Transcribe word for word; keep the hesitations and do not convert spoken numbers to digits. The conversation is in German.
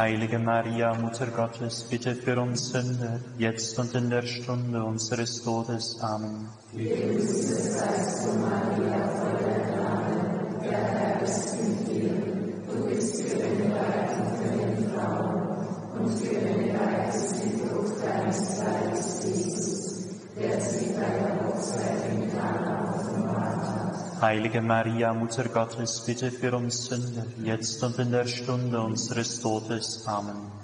Heilige Maria, Mutter Gottes, bitte für uns Sünder, jetzt und in der Stunde unseres Todes. Amen. Gegrüßet seist du, Maria, voll der Gnade, der Herr ist mit dir. Du bist gebenedeit unter den Frauen, und gebenedeit ist die Frucht deines Leibes, Jesus, der sich bei der Hochzeit in Kana offenbart hat. Heilige Maria, Mutter Gottes, bitte für uns Sünder, jetzt und in der Stunde unseres Todes. Amen.